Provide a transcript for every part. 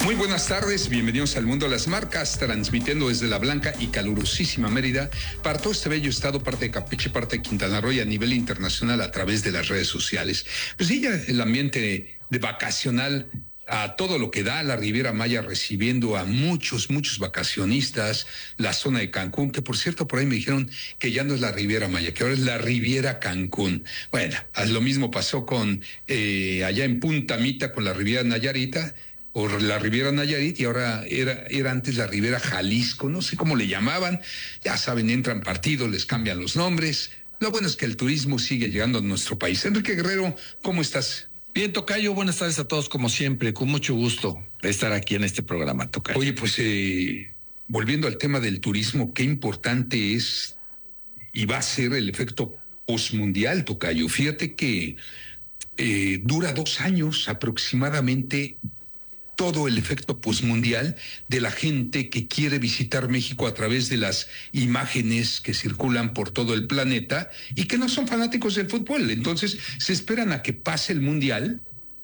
Muy buenas tardes, bienvenidos al Mundo de las Marcas, transmitiendo desde la blanca y calurosísima Mérida para todo este bello estado, parte de Campeche, parte de Quintana Roo y a nivel internacional a través de las redes sociales. Pues sí, ya el ambiente de vacacional a todo lo que da, la Riviera Maya recibiendo a muchos vacacionistas, la zona de Cancún, que por cierto por ahí me dijeron que ya no es la Riviera Maya, que ahora es la Riviera Cancún. Bueno, lo mismo pasó con allá en Punta Mita con la Riviera Nayarita, o la Riviera Nayarit, y ahora era antes la Riviera Jalisco, no sé cómo le llamaban, ya saben, entran partidos, les cambian los nombres. Lo bueno es que el turismo sigue llegando a nuestro país. Enrique Guerrero, ¿cómo estás? Bien, Tocayo, buenas tardes a todos como siempre, con mucho gusto de estar aquí en este programa, Tocayo. Oye, pues volviendo al tema del turismo, qué importante es y va a ser el efecto postmundial, Tocayo. Fíjate que dura 2 años aproximadamente todo el efecto postmundial de la gente que quiere visitar México a través de las imágenes que circulan por todo el planeta y que no son fanáticos del fútbol. Entonces se esperan a que pase el mundial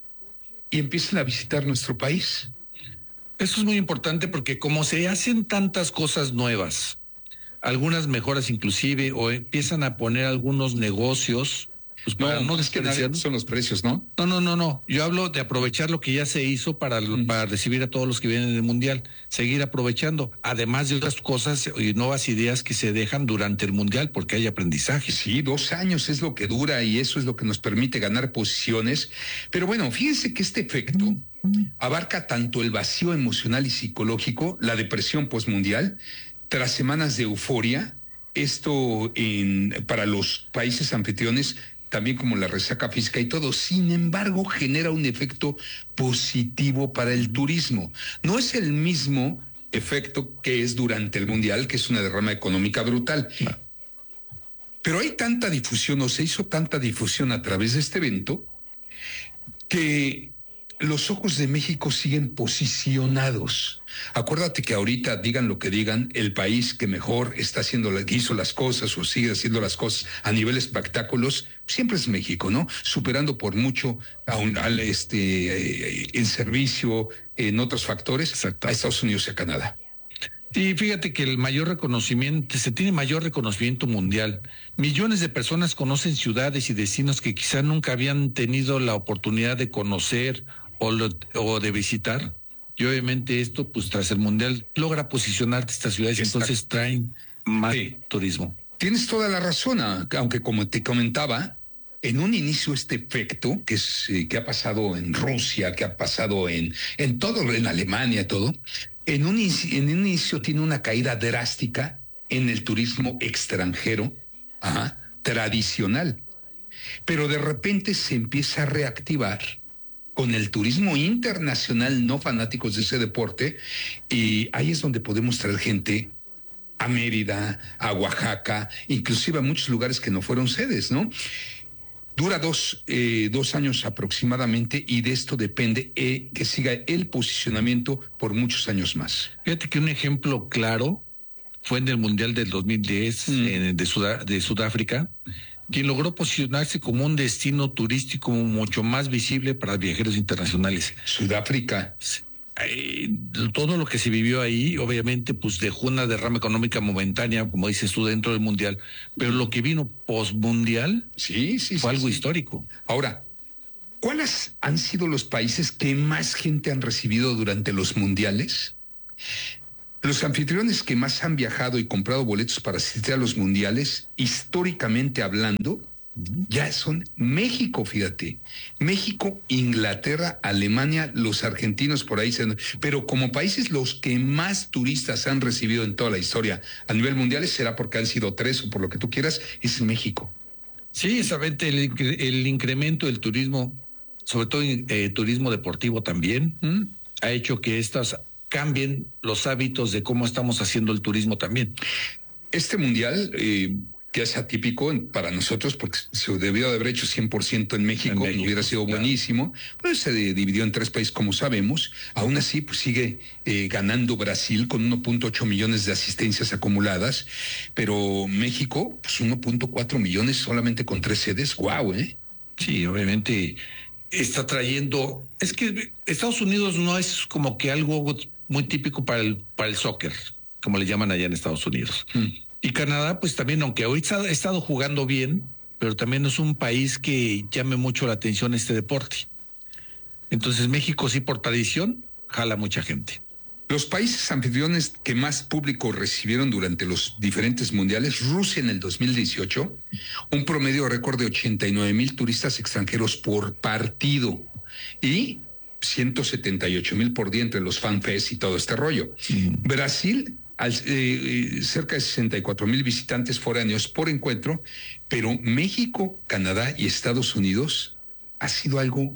y empiecen a visitar nuestro país. Eso es muy importante porque como se hacen tantas cosas nuevas, algunas mejoras inclusive, o empiezan a poner algunos negocios, pues para no es que nada son los precios, ¿no? No. Yo hablo de aprovechar lo que ya se hizo para recibir a todos los que vienen del Mundial, seguir aprovechando, además de otras cosas y nuevas ideas que se dejan durante el Mundial, porque hay aprendizaje. Sí, 2 años es lo que dura y eso es lo que nos permite ganar posiciones. Pero bueno, fíjense que este efecto abarca tanto el vacío emocional y psicológico, la depresión postmundial, tras semanas de euforia, esto para los países anfitriones, también como la resaca física y todo. Sin embargo, genera un efecto positivo para el turismo. No es el mismo efecto que es durante el Mundial, que es una derrama económica brutal. No. Pero hay tanta difusión, o se hizo tanta difusión a través de este evento, que los ojos de México siguen posicionados. Acuérdate que ahorita, digan lo que digan, el país que mejor está haciendo, hizo las cosas o sigue haciendo las cosas a nivel espectáculos, siempre es México, ¿no? Superando por mucho en servicio, en otros factores, exacto, a Estados Unidos y a Canadá. Y fíjate que se tiene mayor reconocimiento mundial. Millones de personas conocen ciudades y destinos que quizá nunca habían tenido la oportunidad de conocer o de visitar, y obviamente esto, pues tras el Mundial, logra posicionarte estas ciudades. Exacto. Entonces traen más turismo. Tienes toda la razón, aunque como te comentaba, en un inicio este efecto, que ha pasado en Rusia, que ha pasado en todo, en Alemania, todo, en un inicio tiene una caída drástica en el turismo extranjero, tradicional, pero de repente se empieza a reactivar con el turismo internacional, no fanáticos de ese deporte, y ahí es donde podemos traer gente a Mérida, a Oaxaca, inclusive a muchos lugares que no fueron sedes, ¿no? Dura 2 años aproximadamente, y de esto depende que siga el posicionamiento por muchos años más. Fíjate que un ejemplo claro fue en el Mundial del 2010 de Sudáfrica, quien logró posicionarse como un destino turístico mucho más visible para viajeros internacionales. Sudáfrica. Todo lo que se vivió ahí, obviamente, pues dejó una derrama económica momentánea, como dices tú, dentro del Mundial, pero lo que vino postmundial fue algo histórico. Ahora, ¿cuáles han sido los países que más gente han recibido durante los mundiales? Los anfitriones que más han viajado y comprado boletos para asistir a los mundiales, históricamente hablando, ya son México, fíjate. México, Inglaterra, Alemania, los argentinos por ahí. Pero como países los que más turistas han recibido en toda la historia a nivel mundial, será porque han sido 3 o por lo que tú quieras, es México. Sí, exactamente, el incremento del turismo, sobre todo turismo deportivo también, ha hecho que cambien los hábitos de cómo estamos haciendo el turismo también. Este mundial, que es atípico para nosotros, porque se debió de haber hecho 100% en México, hubiera sido buenísimo, pero se dividió en 3 países, como sabemos. Aún así, pues sigue ganando Brasil con 1.8 millones de asistencias acumuladas, pero México, pues 1.4 millones solamente con 3 sedes. ¡Guau! Sí, obviamente está trayendo, es que Estados Unidos no es como que algo muy típico para el soccer, como le llaman allá en Estados Unidos. Y Canadá, pues también, aunque hoy ha estado jugando bien, pero también es un país que llame mucho la atención este deporte. Entonces México sí, por tradición, jala mucha gente. Los países anfitriones que más público recibieron durante los diferentes mundiales: Rusia en el 2018, un promedio récord de 89,000 turistas extranjeros por partido y 178,000 por día entre los fanfests y todo este rollo. Brasil, cerca de 64,000 visitantes foráneos por encuentro, pero México, Canadá y Estados Unidos ha sido algo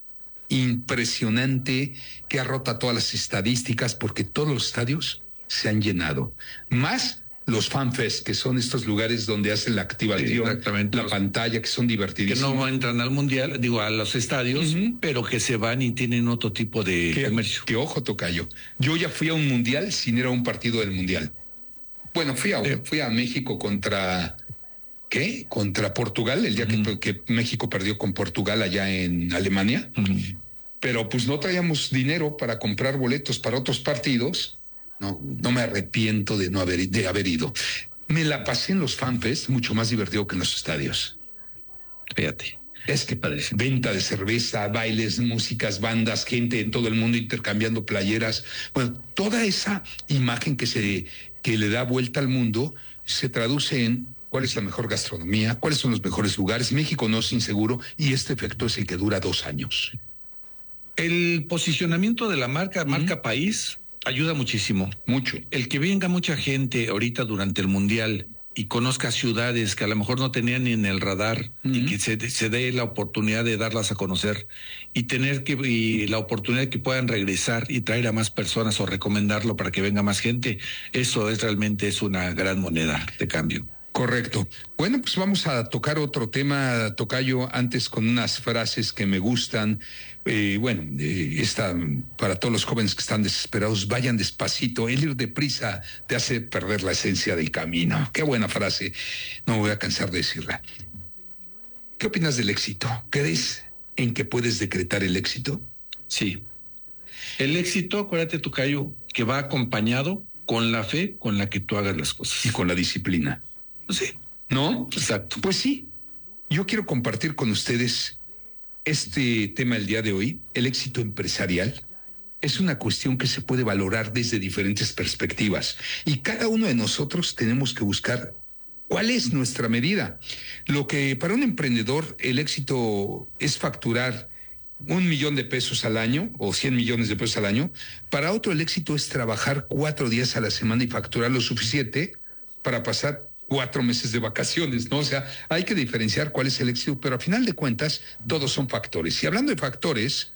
impresionante que ha roto todas las estadísticas, porque todos los estadios se han llenado, más los fanfests, que son estos lugares donde hacen la activación, la pantalla, que son divertidísimos. Que no entran al mundial, a los estadios, pero que se van y tienen otro tipo de comercio. Que ojo, tocayo. Yo ya fui a un mundial sin ir a un partido del mundial. Bueno, fui a México contra Portugal, el día que México perdió con Portugal allá en Alemania. Pero pues no traíamos dinero para comprar boletos para otros partidos. No me arrepiento de haber ido. Me la pasé en los fanfests mucho más divertido que en los estadios. Fíjate. Es que venta de cerveza, bailes, músicas, bandas, gente en todo el mundo intercambiando playeras. Bueno, toda esa imagen que le da vuelta al mundo se traduce en cuál es la mejor gastronomía, cuáles son los mejores lugares. México no es inseguro, y este efecto es el que dura 2 años. El posicionamiento de la marca país, ayuda muchísimo. Mucho. El que venga mucha gente ahorita durante el Mundial y conozca ciudades que a lo mejor no tenían ni en el radar, y que se dé la oportunidad de darlas a conocer y la oportunidad de que puedan regresar y traer a más personas o recomendarlo para que venga más gente, eso realmente es una gran moneda de cambio. Correcto. Bueno, pues vamos a tocar otro tema, tocayo, antes con unas frases que me gustan. Esta, para todos los jóvenes que están desesperados: vayan despacito, el ir deprisa te hace perder la esencia del camino. Qué buena frase, no me voy a cansar de decirla. ¿Qué opinas del éxito? ¿Crees en que puedes decretar el éxito? Sí. El éxito, acuérdate, tocayo, que va acompañado con la fe con la que tú hagas las cosas. Y con la disciplina. Sí. ¿No? Exacto. Pues sí, yo quiero compartir con ustedes este tema el día de hoy. El éxito empresarial es una cuestión que se puede valorar desde diferentes perspectivas, y cada uno de nosotros tenemos que buscar cuál es nuestra medida. Lo que para un emprendedor el éxito es facturar $1,000,000 al año o 100 millones de pesos al año, para otro el éxito es trabajar 4 días a la semana y facturar lo suficiente para pasar 4 meses de vacaciones, ¿no? O sea, hay que diferenciar cuál es el éxito, pero a final de cuentas, todos son factores. Y hablando de factores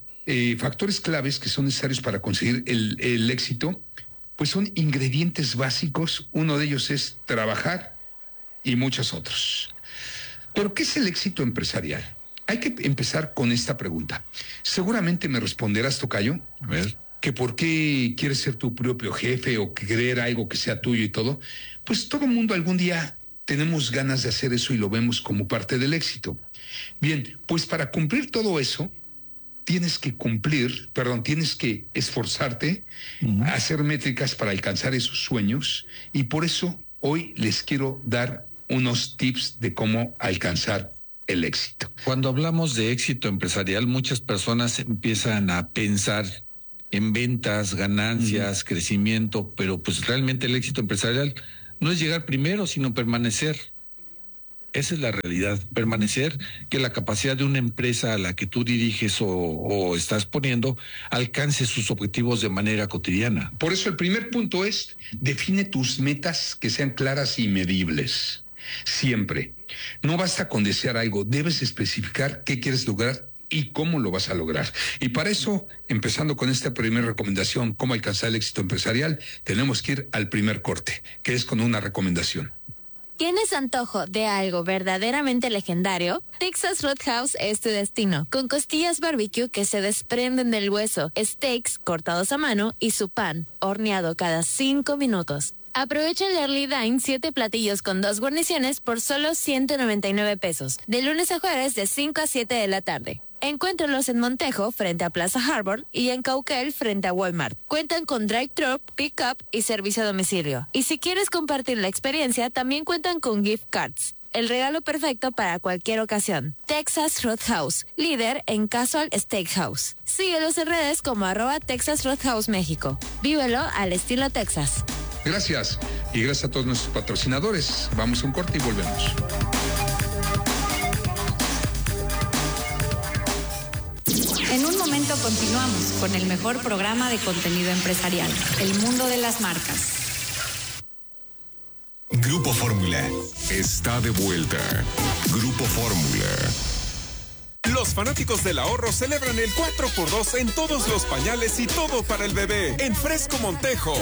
claves que son necesarios para conseguir el éxito, pues son ingredientes básicos. Uno de ellos es trabajar y muchos otros. ¿Pero qué es el éxito empresarial? Hay que empezar con esta pregunta. Seguramente me responderás, tocayo, a ver, que por qué quieres ser tu propio jefe o querer algo que sea tuyo y todo. Pues todo el mundo algún día tenemos ganas de hacer eso y lo vemos como parte del éxito. Bien, pues para cumplir todo eso, tienes que esforzarte, hacer métricas para alcanzar esos sueños, y por eso hoy les quiero dar unos tips de cómo alcanzar el éxito. Cuando hablamos de éxito empresarial, muchas personas empiezan a pensar en ventas, ganancias, crecimiento, pero pues realmente el éxito empresarial no es llegar primero, sino permanecer. Esa es la realidad, permanecer, que la capacidad de una empresa a la que tú diriges o estás poniendo alcance sus objetivos de manera cotidiana. Por eso el primer punto es: define tus metas que sean claras y medibles. Siempre. No basta con desear algo, debes especificar qué quieres lograr y cómo lo vas a lograr. Y para eso, empezando con esta primera recomendación, cómo alcanzar el éxito empresarial, tenemos que ir al primer corte, que es con una recomendación. ¿Tienes antojo de algo verdaderamente legendario? Texas Roadhouse es tu destino, con costillas barbecue que se desprenden del hueso, steaks cortados a mano y su pan, horneado cada 5 minutos. Aprovecha el Early Dine 7 platillos con 2 guarniciones por solo $199, de lunes a jueves de 5 a 7 de la tarde. Encuéntralos en Montejo, frente a Plaza Harbor, y en Cauquel, frente a Walmart. Cuentan con drive-thru, pick-up y servicio a domicilio. Y si quieres compartir la experiencia, también cuentan con gift cards. El regalo perfecto para cualquier ocasión. Texas Roadhouse, líder en casual steakhouse. Síguelos en redes como @Texas Roadhouse México. Vívelo al estilo Texas. Gracias. Y gracias a todos nuestros patrocinadores. Vamos a un corte y volvemos. En un momento continuamos con el mejor programa de contenido empresarial, El Mundo de las Marcas. Grupo Fórmula está de vuelta. Grupo Fórmula. Los fanáticos del ahorro celebran el 4x2 en todos los pañales y todo para el bebé en Fresco Montejo.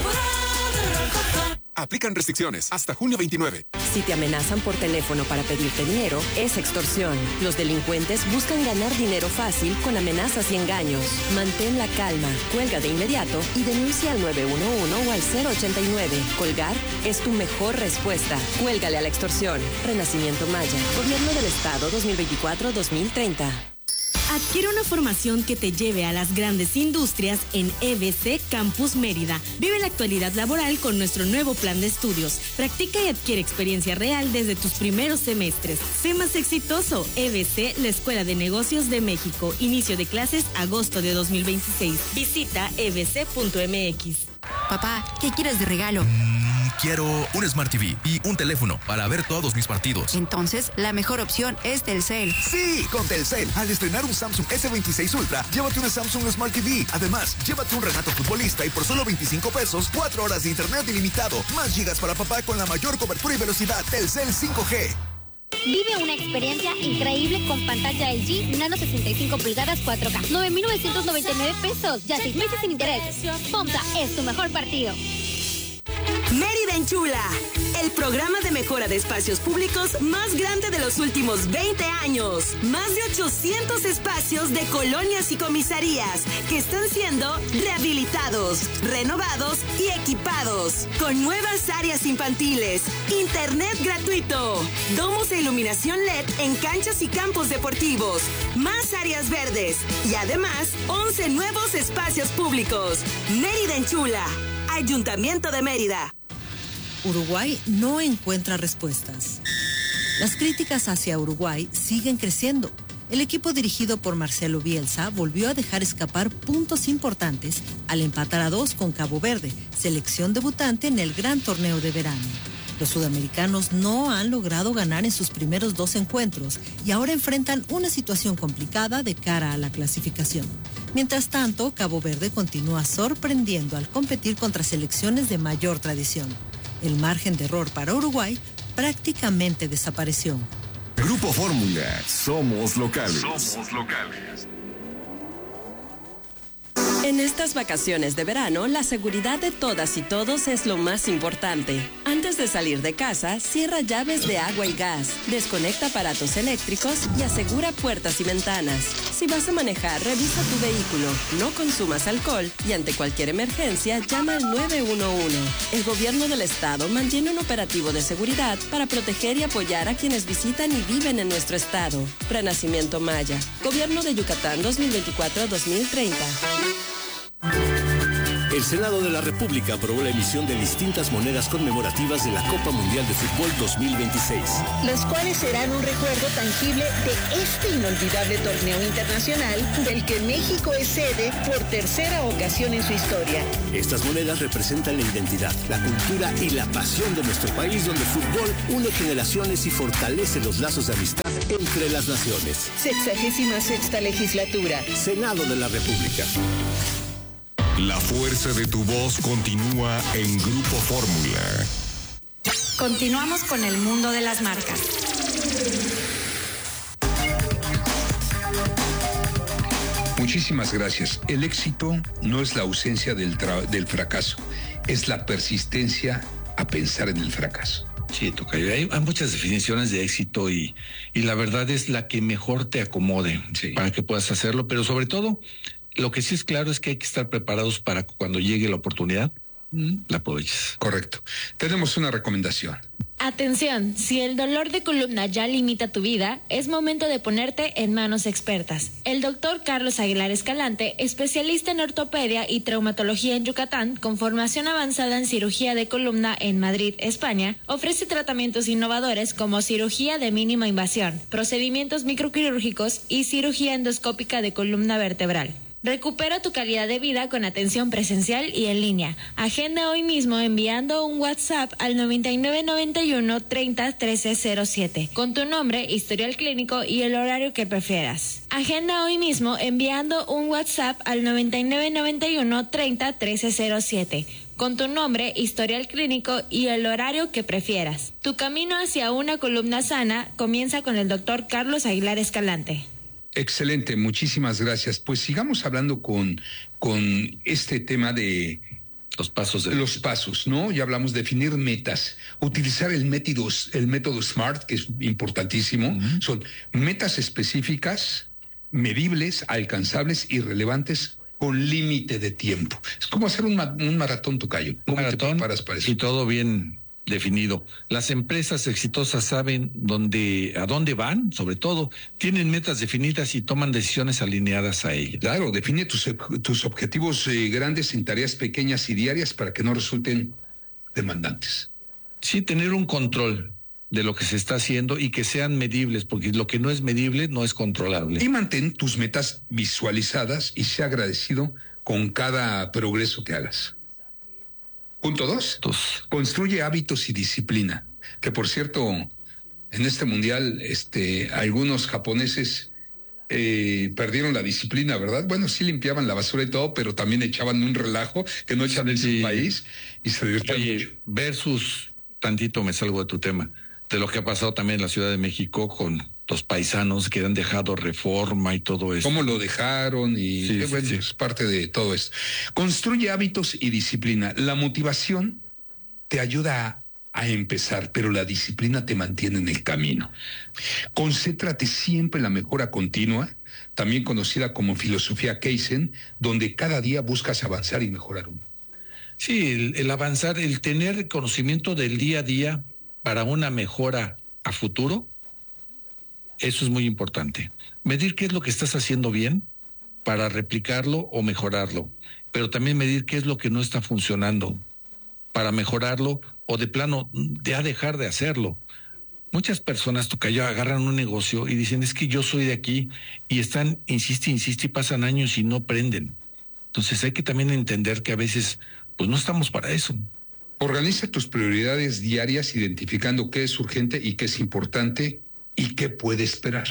Aplican restricciones hasta junio 29. Si te amenazan por teléfono para pedirte dinero, es extorsión. Los delincuentes buscan ganar dinero fácil con amenazas y engaños. Mantén la calma, cuelga de inmediato y denuncia al 911 o al 089. Colgar es tu mejor respuesta. Cuélgale a la extorsión. Renacimiento Maya. Gobierno del Estado 2024-2030. Adquiere una formación que te lleve a las grandes industrias en EBC Campus Mérida. Vive la actualidad laboral con nuestro nuevo plan de estudios. Practica y adquiere experiencia real desde tus primeros semestres. Sé más exitoso. EBC, la Escuela de Negocios de México. Inicio de clases agosto de 2026. Visita ebc.mx. Papá, ¿qué quieres de regalo? Quiero un Smart TV y un teléfono para ver todos mis partidos. Entonces, la mejor opción es Telcel. Sí, con Telcel. Al estrenar un Samsung S26 Ultra, llévate una Samsung Smart TV. Además, llévate un Renato Futbolista y por solo 25 pesos, 4 horas de internet ilimitado. Más gigas para papá con la mayor cobertura y velocidad. Telcel 5G. Vive una experiencia increíble con pantalla LG Nano 65 pulgadas 4K. 9,999 pesos. Ya 6 meses sin interés. FOMSA es tu mejor partido. Mérida Enchula, el programa de mejora de espacios públicos más grande de los últimos 20 años. Más de 800 espacios de colonias y comisarías que están siendo rehabilitados, renovados y equipados. Con nuevas áreas infantiles, internet gratuito, domos e iluminación LED en canchas y campos deportivos, más áreas verdes y además 11 nuevos espacios públicos. Mérida Enchula, Ayuntamiento de Mérida. Uruguay no encuentra respuestas. Las críticas hacia Uruguay siguen creciendo. El equipo dirigido por Marcelo Bielsa volvió a dejar escapar puntos importantes al empatar a 2 con Cabo Verde, selección debutante en el gran torneo de verano. Los sudamericanos no han logrado ganar en sus primeros 2 encuentros y ahora enfrentan una situación complicada de cara a la clasificación. Mientras tanto, Cabo Verde continúa sorprendiendo al competir contra selecciones de mayor tradición. El margen de error para Uruguay prácticamente desapareció. Grupo Fórmula, somos locales. Somos locales. En estas vacaciones de verano, la seguridad de todas y todos es lo más importante. Antes de salir de casa, cierra llaves de agua y gas, desconecta aparatos eléctricos y asegura puertas y ventanas. Si vas a manejar, revisa tu vehículo, no consumas alcohol y ante cualquier emergencia, llama al 911. El gobierno del estado mantiene un operativo de seguridad para proteger y apoyar a quienes visitan y viven en nuestro estado. Renacimiento Maya, Gobierno de Yucatán 2024-2030. El Senado de la República aprobó la emisión de distintas monedas conmemorativas de la Copa Mundial de Fútbol 2026. Las cuales serán un recuerdo tangible de este inolvidable torneo internacional del que México es sede por tercera ocasión en su historia. Estas monedas representan la identidad, la cultura y la pasión de nuestro país, donde el fútbol une generaciones y fortalece los lazos de amistad entre las naciones. 66ª legislatura. Senado de la República. La fuerza de tu voz continúa en Grupo Fórmula. Continuamos con el mundo de las marcas. Muchísimas gracias. El éxito no es la ausencia del fracaso, es la persistencia a pensar en el fracaso. Sí, Tocayo, hay muchas definiciones de éxito y la verdad es la que mejor te acomode para que puedas hacerlo, pero sobre todo, lo que sí es claro es que hay que estar preparados para cuando llegue la oportunidad, la aproveches. Correcto. Tenemos una recomendación. Atención, si el dolor de columna ya limita tu vida, es momento de ponerte en manos expertas. El doctor Carlos Aguilar Escalante, especialista en ortopedia y traumatología en Yucatán, con formación avanzada en cirugía de columna en Madrid, España, ofrece tratamientos innovadores como cirugía de mínima invasión, procedimientos microquirúrgicos y cirugía endoscópica de columna vertebral. Recupera tu calidad de vida con atención presencial y en línea. Agenda hoy mismo enviando un WhatsApp al 9991 30 1307 con tu nombre, historial clínico y el horario que prefieras. Agenda hoy mismo enviando un WhatsApp al 9991 30 1307 con tu nombre, historial clínico y el horario que prefieras. Tu camino hacia una columna sana comienza con el doctor Carlos Aguilar Escalante. Excelente, muchísimas gracias. Pues sigamos hablando con este tema de los pasos, ¿no? Ya hablamos de definir metas, utilizar el método SMART, que es importantísimo. Son metas específicas, medibles, alcanzables y relevantes con límite de tiempo. Es como hacer un maratón, tocayo. Un maratón te preparas para eso? Y todo bien definido. Las empresas exitosas saben a dónde van, sobre todo, tienen metas definidas y toman decisiones alineadas a ellas. Claro, define tus objetivos grandes en tareas pequeñas y diarias para que no resulten demandantes. Sí, tener un control de lo que se está haciendo y que sean medibles, porque lo que no es medible no es controlable. Y mantén tus metas visualizadas y sea agradecido con cada progreso que hagas. Punto 2. Construye hábitos y disciplina. Que por cierto, en este mundial, algunos japoneses perdieron la disciplina, ¿verdad? Bueno, sí limpiaban la basura y todo, pero también echaban un relajo que no echan en su país y se divertían mucho. Versus, tantito me salgo de tu tema, de lo que ha pasado también en la Ciudad de México con los paisanos que han dejado Reforma y todo eso. ¿Cómo lo dejaron? Y es parte de todo esto. Construye hábitos y disciplina. La motivación te ayuda a empezar, pero la disciplina te mantiene en el camino. Concéntrate siempre en la mejora continua, también conocida como filosofía Kaizen, donde cada día buscas avanzar y mejorar uno. Sí, el avanzar, el tener conocimiento del día a día para una mejora a futuro. Eso es muy importante. Medir qué es lo que estás haciendo bien para replicarlo o mejorarlo, pero también medir qué es lo que no está funcionando para mejorarlo o de plano ya dejar de hacerlo. Muchas personas, tocayo, agarran un negocio y dicen, es que yo soy de aquí, y están, insiste y pasan años y no prenden. Entonces hay que también entender que a veces pues no estamos para eso. Organiza tus prioridades diarias identificando qué es urgente y qué es importante y qué puede esperar.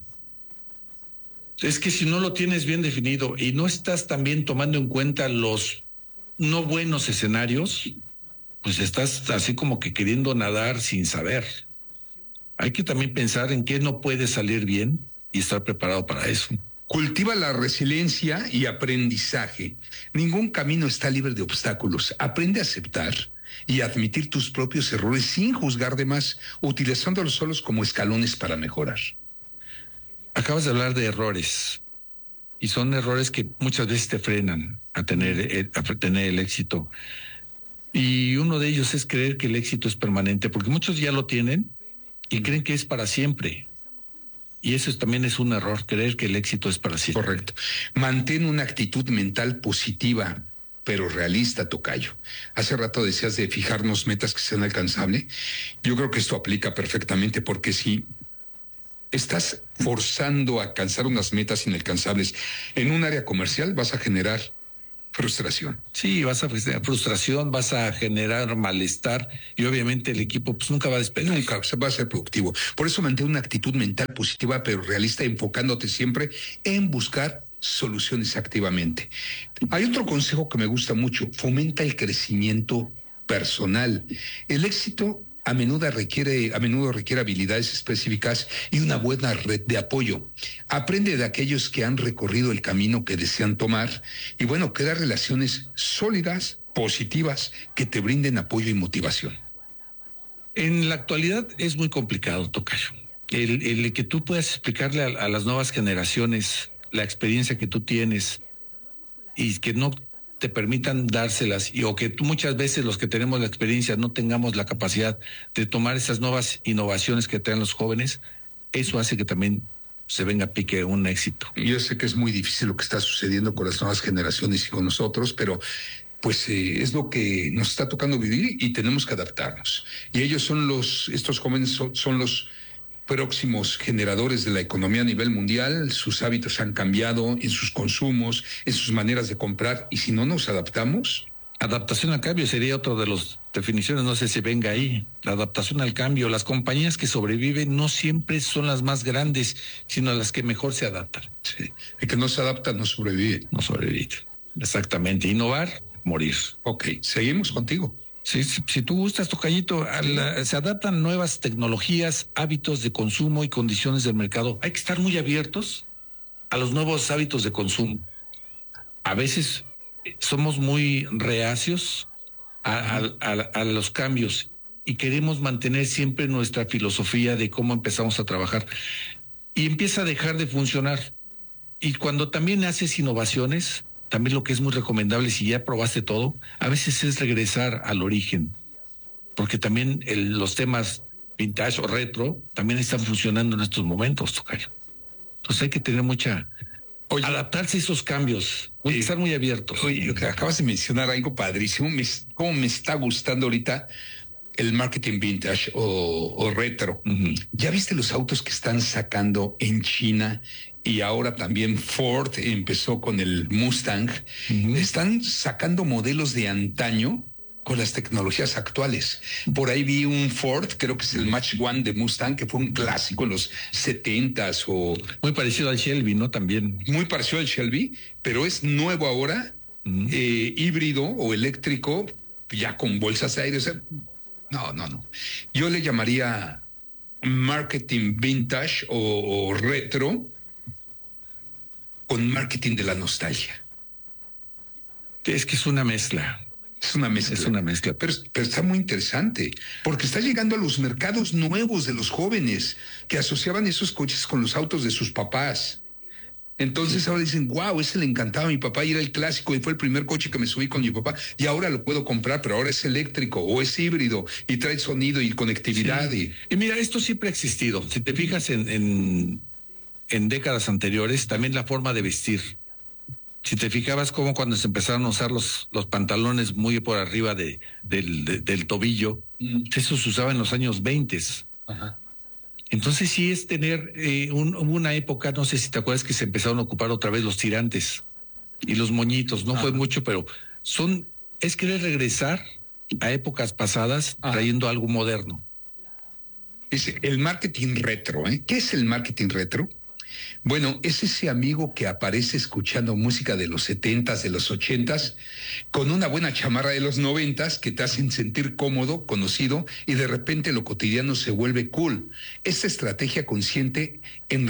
Es que si no lo tienes bien definido y no estás también tomando en cuenta los no buenos escenarios, pues estás así como que queriendo nadar sin saber. Hay que también pensar en qué no puede salir bien y estar preparado para eso. Cultiva la resiliencia y aprendizaje. Ningún camino está libre de obstáculos. Aprende a aceptar y admitir tus propios errores sin juzgar de más, utilizándolos solos como escalones para mejorar. Acabas de hablar de errores, y son errores que muchas veces te frenan a tener el éxito. Y uno de ellos es creer que el éxito es permanente, porque muchos ya lo tienen y creen que es para siempre. Y eso también es un error, creer que el éxito es para siempre. Correcto. Mantén una actitud mental positiva, pero realista, tocayo. Hace rato decías de fijarnos metas que sean alcanzables. Yo creo que esto aplica perfectamente, porque si estás forzando a alcanzar unas metas inalcanzables en un área comercial, vas a generar frustración. Sí, vas a generar frustración, vas a generar malestar y obviamente el equipo pues nunca va a despegar. Nunca va a ser productivo. Por eso mantén una actitud mental positiva pero realista, enfocándote siempre en buscar soluciones activamente. Hay otro consejo que me gusta mucho: fomenta el crecimiento personal. El éxito a menudo requiere habilidades específicas y una buena red de apoyo. Aprende de aquellos que han recorrido el camino que desean tomar y crea relaciones sólidas, positivas, que te brinden apoyo y motivación. En la actualidad es muy complicado, tocayo. El que tú puedas explicarle a las nuevas generaciones la experiencia que tú tienes y que no te permitan dárselas o que tú, muchas veces los que tenemos la experiencia no tengamos la capacidad de tomar esas nuevas innovaciones que traen los jóvenes, eso hace que también se venga a pique un éxito. Yo sé que es muy difícil lo que está sucediendo con las nuevas generaciones y con nosotros, pero pues es lo que nos está tocando vivir y tenemos que adaptarnos. Y ellos son estos jóvenes son los próximos generadores de la economía a nivel mundial. Sus hábitos han cambiado en sus consumos, en sus maneras de comprar, y si no nos adaptamos... Adaptación al cambio sería otra de las definiciones, no sé si venga ahí. La adaptación al cambio. Las compañías que sobreviven no siempre son las más grandes, sino las que mejor se adaptan. Sí. El que no se adapta no sobrevive. No sobrevive. Exactamente. Innovar, morir. Ok, seguimos contigo. Sí, si tú gustas, tocayito, se adaptan nuevas tecnologías, hábitos de consumo y condiciones del mercado. Hay que estar muy abiertos a los nuevos hábitos de consumo. A veces somos muy reacios a los cambios y queremos mantener siempre nuestra filosofía de cómo empezamos a trabajar. Y empieza a dejar de funcionar. Y cuando también haces innovaciones, también lo que es muy recomendable, si ya probaste todo, a veces es regresar al origen, porque también los temas vintage o retro también están funcionando en estos momentos, tocayo. Entonces hay que tener adaptarse a esos cambios, estar muy abiertos. Oye, acabas de mencionar algo padrísimo, cómo me está gustando ahorita el marketing vintage o retro. Uh-huh. ¿Ya viste los autos que están sacando en China? Y ahora también Ford empezó con el Mustang. Uh-huh. Están sacando modelos de antaño con las tecnologías actuales. Por ahí vi un Ford, creo que es el Mach 1 de Mustang, que fue un clásico en los 70s o... Muy parecido al Shelby, ¿no? También. Muy parecido al Shelby, pero es nuevo ahora, uh-huh. Híbrido o eléctrico, ya con bolsas de aire. O sea, no. Yo le llamaría marketing vintage o retro, con marketing de la nostalgia. Es que es una mezcla. Es una mezcla. Pero está muy interesante, porque está llegando a los mercados nuevos de los jóvenes que asociaban esos coches con los autos de sus papás. Entonces ahora dicen, wow, ese le encantaba a mi papá y era el clásico y fue el primer coche que me subí con mi papá y ahora lo puedo comprar, pero ahora es eléctrico o es híbrido y trae sonido y conectividad. Sí. Y mira, esto siempre ha existido. Si te fijas en décadas anteriores, también la forma de vestir. Si te fijabas como cuando se empezaron a usar los pantalones muy por arriba del tobillo, eso se usaba en los años 20. Ajá. Entonces sí es tener una época, no sé si te acuerdas que se empezaron a ocupar otra vez los tirantes y los moñitos, no fue mucho, pero es querer regresar a épocas pasadas trayendo algo moderno. Es el marketing retro, ¿eh? ¿Qué es el marketing retro? Bueno, es ese amigo que aparece escuchando música de los 70s, de los 80s, con una buena chamarra de los 90s que te hacen sentir cómodo, conocido, y de repente lo cotidiano se vuelve cool. Esta estrategia consiste en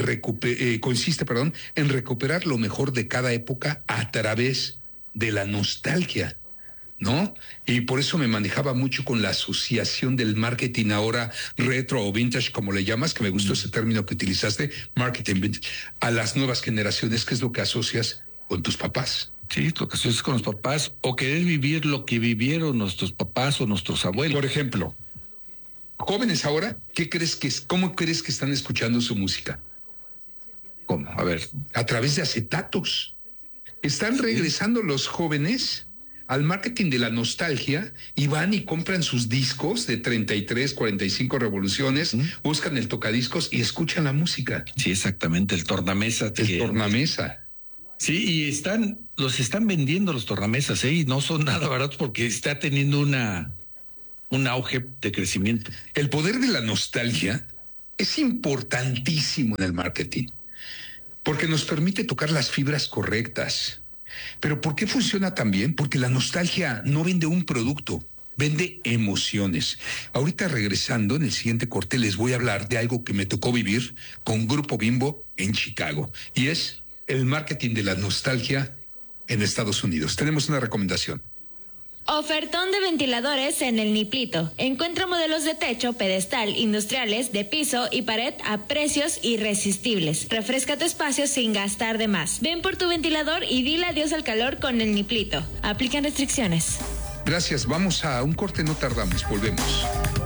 recuperar lo mejor de cada época a través de la nostalgia, ¿no? Y por eso me manejaba mucho con la asociación del marketing ahora retro o vintage, como le llamas, que me gustó ese término que utilizaste, marketing vintage, a las nuevas generaciones, que es lo que asocias con tus papás. Sí, lo que asocias con los papás, o querer vivir lo que vivieron nuestros papás o nuestros abuelos. Por ejemplo, jóvenes ahora, ¿cómo crees que están escuchando su música? ¿Cómo? A ver. A través de acetatos. Están regresando los jóvenes al marketing de la nostalgia y van y compran sus discos de 33, 45 revoluciones, buscan el tocadiscos y escuchan la música. Sí, exactamente, el tornamesa. Tornamesa. Sí, y los están vendiendo los tornamesas, y no son nada baratos porque está teniendo un auge de crecimiento. El poder de la nostalgia es importantísimo en el marketing, porque nos permite tocar las fibras correctas. ¿Pero por qué funciona tan bien? Porque la nostalgia no vende un producto, vende emociones. Ahorita regresando, en el siguiente corte les voy a hablar de algo que me tocó vivir con Grupo Bimbo en Chicago, y es el marketing de la nostalgia en Estados Unidos. Tenemos una recomendación. Ofertón de ventiladores en el Niplito. Encuentra modelos de techo, pedestal, industriales, de piso y pared a precios irresistibles. Refresca tu espacio sin gastar de más. Ven por tu ventilador y dile adiós al calor con el Niplito. Aplican restricciones. Gracias, vamos a un corte, no tardamos, volvemos.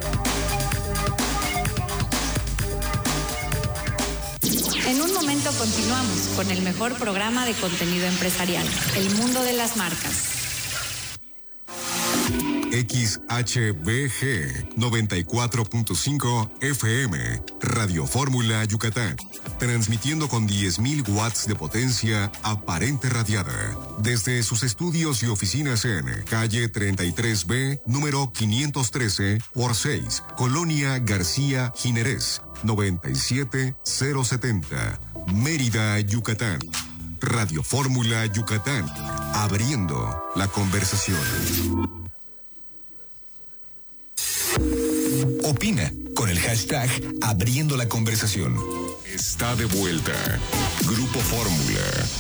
En un momento continuamos con el mejor programa de contenido empresarial, El Mundo de las Marcas. XHBG 94.5 FM, Radio Fórmula Yucatán, transmitiendo con 10.000 watts de potencia aparente radiada, desde sus estudios y oficinas en calle 33B, número 513 por 6, Colonia García Jiménez, 97070, Mérida, Yucatán. Radio Fórmula Yucatán, abriendo la conversación. Opina con el hashtag Abriendo la Conversación. Está de vuelta Grupo Fórmula.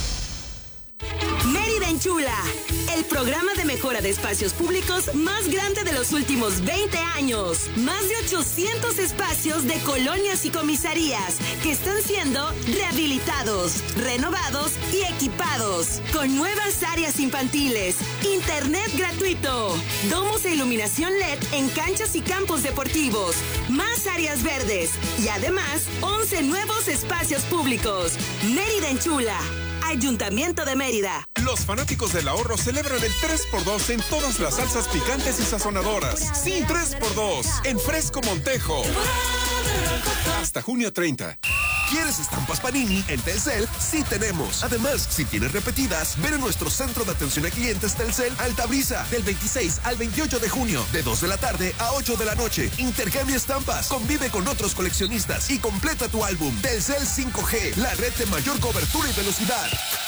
Mérida Enchula, el programa de mejora de espacios públicos más grande de los últimos 20 años. Más de 800 espacios de colonias y comisarías que están siendo rehabilitados, renovados y equipados. Con nuevas áreas infantiles, internet gratuito, domos e iluminación LED en canchas y campos deportivos, más áreas verdes y además 11 nuevos espacios públicos. Mérida Enchula. Ayuntamiento de Mérida. Los fanáticos del ahorro celebran el 3x2 en todas las salsas picantes y sazonadoras. Sí, 3x2 en Fresco Montejo. Hasta junio 30. ¿Quieres estampas Panini? En Telcel sí tenemos. Además, si tienes repetidas, ven a nuestro centro de atención a clientes Telcel Altabrisa del 26 al 28 de junio, de 2 de la tarde a 8 de la noche. Intercambia estampas, convive con otros coleccionistas y completa tu álbum. Telcel 5G, la red de mayor cobertura y velocidad.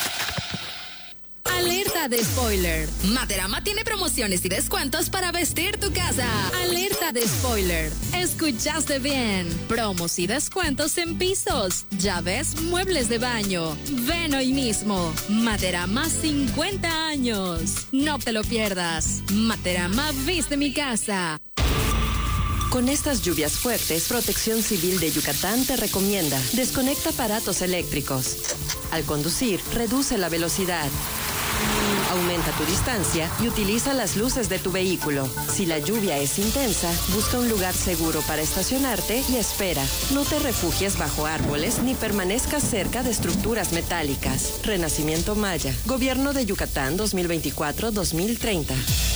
Alerta de spoiler. Materama tiene promociones y descuentos para vestir tu casa. Alerta de spoiler. Escuchaste bien. Promos y descuentos en pisos, llaves, muebles de baño. Ven hoy mismo. Materama 50 años. No te lo pierdas. Materama viste mi casa. Con estas lluvias fuertes, Protección Civil de Yucatán te recomienda: desconecta aparatos eléctricos. Al conducir, reduce la velocidad. Aumenta tu distancia y utiliza las luces de tu vehículo. Si la lluvia es intensa, busca un lugar seguro para estacionarte y espera. No te refugies bajo árboles ni permanezcas cerca de estructuras metálicas. Renacimiento Maya. Gobierno de Yucatán 2024-2030.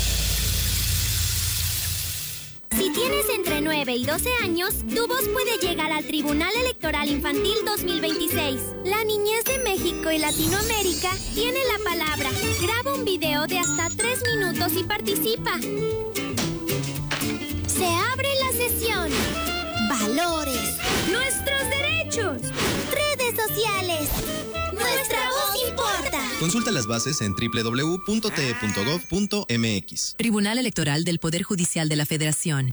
Si tienes entre 9 y 12 años, tu voz puede llegar al Tribunal Electoral Infantil 2026. La niñez de México y Latinoamérica tiene la palabra. Graba un video de hasta 3 minutos y participa. Se abre la sesión. Valores. Nuestros derechos. Redes sociales. Nuestra voz importa. Consulta las bases en www.te.gov.mx. Tribunal Electoral del Poder Judicial de la Federación.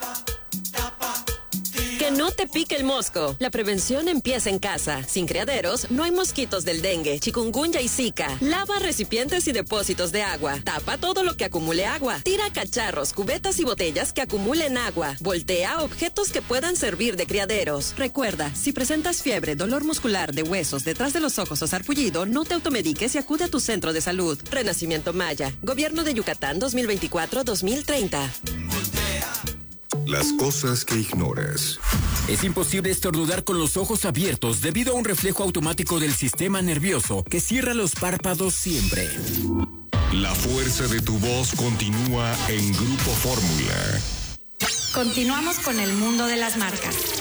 Que no te pique el mosco. La prevención empieza en casa. Sin criaderos, no hay mosquitos del dengue, chikungunya y zika. Lava recipientes y depósitos de agua. Tapa todo lo que acumule agua. Tira cacharros, cubetas y botellas que acumulen agua. Voltea objetos que puedan servir de criaderos. Recuerda, si presentas fiebre, dolor muscular de huesos, detrás de los ojos o sarpullido, no te automediques y acude a tu centro de salud. Renacimiento Maya. Gobierno de Yucatán 2024-2030. Las cosas que ignoras. Es imposible estornudar con los ojos abiertos debido a un reflejo automático del sistema nervioso que cierra los párpados siempre. La fuerza de tu voz continúa en Grupo Fórmula. Continuamos con el mundo de las marcas.